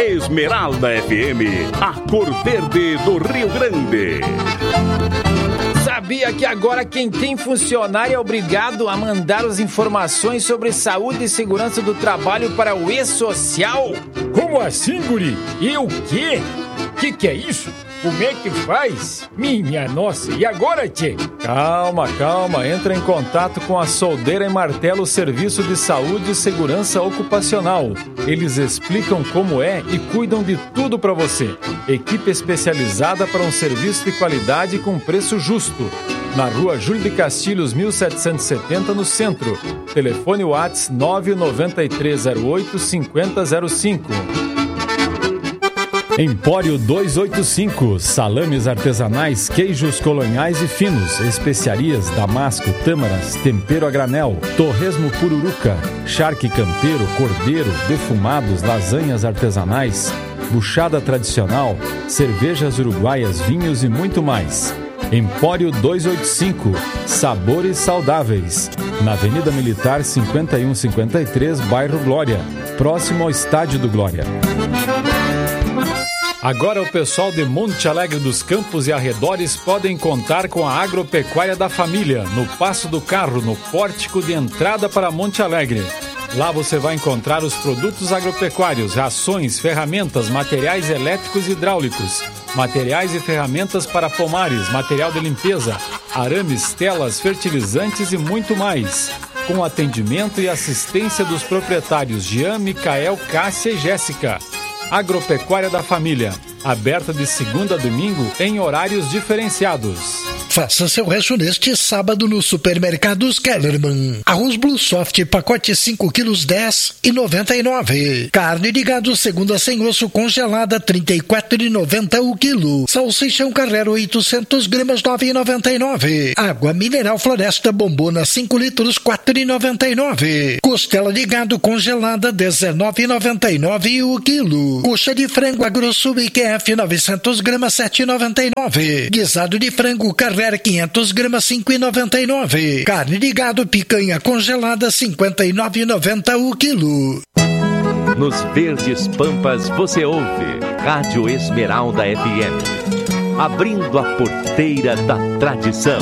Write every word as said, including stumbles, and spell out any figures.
Esmeralda F M, a cor verde do Rio Grande. Sabia que agora quem tem funcionário é obrigado a mandar as informações sobre saúde e segurança do trabalho para o E-Social? Como assim, guri? E o quê? Que que é isso? Como é que faz? Minha nossa, e agora, tchê? Calma, calma, entra em contato com a Soldeira e Martelo Serviço de Saúde e Segurança Ocupacional. Eles explicam como é e cuidam de tudo para você. Equipe especializada para um serviço de qualidade com preço justo. Na rua Júlio de Castilhos, mil setecentos e setenta, no centro. Telefone WhatsApp nove nove três zero oito cinco zero zero cinco. Empório duzentos e oitenta e cinco, salames artesanais, queijos coloniais e finos, especiarias, damasco, tâmaras, tempero a granel, torresmo pururuca, charque campeiro, cordeiro, defumados, lasanhas artesanais, buchada tradicional, cervejas uruguaias, vinhos e muito mais. Empório duzentos e oitenta e cinco, sabores saudáveis, na Avenida Militar cinquenta e um cinquenta e três, bairro Glória, próximo ao Estádio do Glória. Agora o pessoal de Monte Alegre dos Campos e arredores podem contar com a Agropecuária da Família, no Passo do Carro, no pórtico de entrada para Monte Alegre. Lá você vai encontrar os produtos agropecuários, rações, ferramentas, materiais elétricos e hidráulicos, materiais e ferramentas para pomares, material de limpeza, arames, telas, fertilizantes e muito mais. Com atendimento e assistência dos proprietários Jean, Micael, Cássia e Jéssica. Agropecuária da Família, aberta de segunda a domingo em horários diferenciados. Faça seu rancho neste sábado no Supermercados Kellerman. Arroz Blue Soft, pacote cinco quilos, dez reais e noventa e nove centavos. Carne de gado segunda sem osso congelada, trinta e quatro reais e noventa centavos o quilo. Salsichão Carrero oitocentos gramas, nove reais e noventa e nove centavos. Água mineral Floresta Bombona cinco litros, quatro reais e noventa e nove centavos. Costela de gado congelada, dezenove reais e noventa e nove centavos o quilo. Coxa de frango Agrosul I Q F novecentos gramas, sete reais e noventa e nove centavos. Guisado de frango Carrero quinhentos gramas, cinco reais e noventa e nove centavos. Carne de gado picanha congelada, cinquenta e nove reais e noventa centavos o quilo. Nos Verdes Pampas você ouve Rádio Esmeralda F M, abrindo a porteira da tradição.